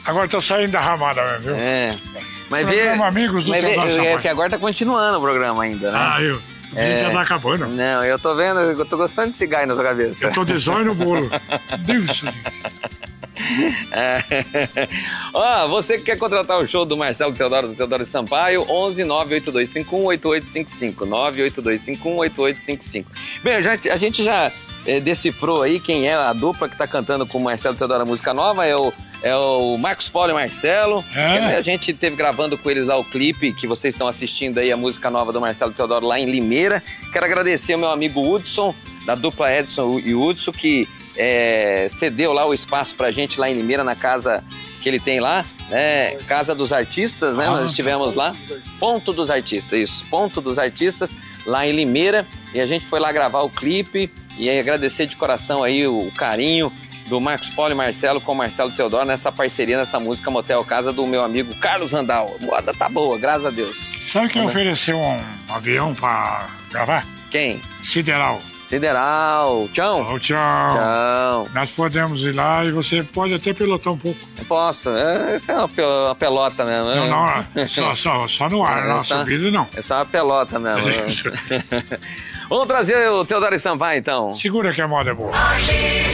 Agora tô saindo da ramada mesmo, viu? É. Mas Programa Amigos do Teodoro Sampaio. que agora tá continuando o programa ainda, né? Ah, eu. Já tá acabando. Não, eu tô vendo, eu tô gostando de cigarro na tua cabeça. Eu tô de zóio no bolo. Deus. Ó, você que quer contratar o show do Marcelo Teodoro, do Teodoro Sampaio, 11 98251 8855. 98251 8855. Bem, a gente já decifrou aí quem é a dupla que tá cantando com o Marcelo Teodoro a música nova, é o Marcos Paulo e Marcelo. A gente teve gravando com eles lá o clipe que vocês estão assistindo aí, a música nova do Marcelo Teodoro lá em Limeira. Quero agradecer ao meu amigo Hudson, da dupla Edson e Hudson, que cedeu lá o espaço pra gente lá em Limeira, na casa que ele tem lá, né? Casa dos Artistas, né? Nós estivemos lá. Ponto dos Artistas, isso. Ponto dos Artistas, lá em Limeira. E a gente foi lá gravar o clipe e agradecer de coração aí o carinho do Marcos Paulo e Marcelo com o Marcelo Teodoro nessa parceria, nessa música Motel Casa do meu amigo Carlos Randal. A moda tá boa, graças a Deus. Sabe quem ofereceu um avião pra gravar? Quem? Sideral. Sideral. Tchau. Tchau. Tchau. Nós podemos ir lá e você pode até pilotar um pouco. Eu posso. Isso é uma pelota mesmo. Não, só no ar, na subida não. É só uma pelota mesmo. Vamos trazer o Teodoro Sampaio, então. Segura que a moda é boa.